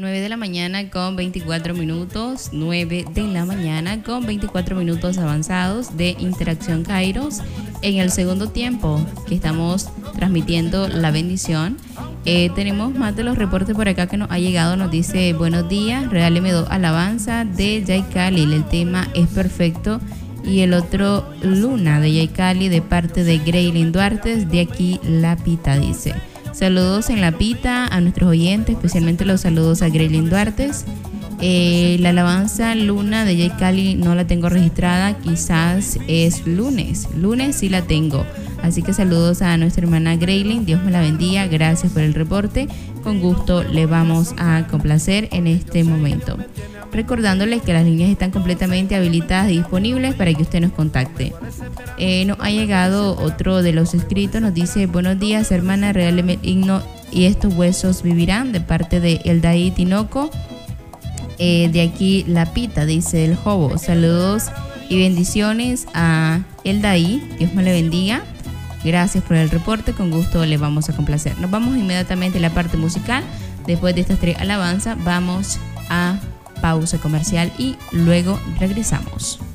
9 de la mañana con 24 minutos, 9 de la mañana con 24 minutos avanzados de Interacción Kairos. En el segundo tiempo que estamos transmitiendo la bendición, tenemos más de los reportes por acá que nos ha llegado. Nos dice: buenos días, regáleme 2 alabanza de Jay Khalil, el tema es perfecto. Y el otro, Luna de Jay Khalil, de parte de Greylin Duarte, de aquí La Pita, dice. Saludos en La Pita a nuestros oyentes, especialmente los saludos a Greylin Duarte. La alabanza Luna de Jay Khalil no la tengo registrada, quizás es lunes sí la tengo. Así que saludos a nuestra hermana Greylin, Dios me la bendiga, gracias por el reporte, con gusto le vamos a complacer en este momento. Recordándoles que las líneas están completamente habilitadas y disponibles para que usted nos contacte. Nos ha llegado otro de los escritos, nos dice: buenos días hermana, regáleme el himno y estos huesos vivirán, de parte de Eldaí Tinoco, de aquí La Pita, dice el Jobo. Saludos y bendiciones a Eldaí, Dios me le bendiga, gracias por el reporte, con gusto le vamos a complacer. Nos vamos inmediatamente a la parte musical. Después de estas 3 alabanzas vamos a pausa comercial y luego regresamos.